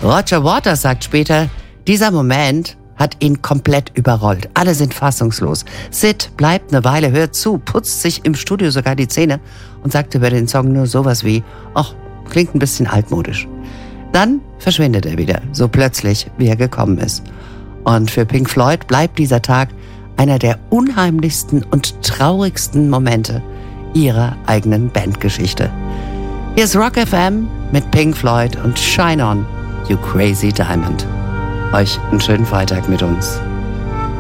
Roger Waters sagt später, dieser Moment hat ihn komplett überrollt. Alle sind fassungslos. Sid bleibt eine Weile, hört zu, putzt sich im Studio sogar die Zähne und sagt über den Song nur sowas wie, ach, klingt ein bisschen altmodisch. Dann verschwindet er wieder, so plötzlich, wie er gekommen ist. Und für Pink Floyd bleibt dieser Tag einer der unheimlichsten und traurigsten Momente ihrer eigenen Bandgeschichte. Hier ist Rock FM mit Pink Floyd und Shine On, You Crazy Diamond. Euch einen schönen Freitag mit uns.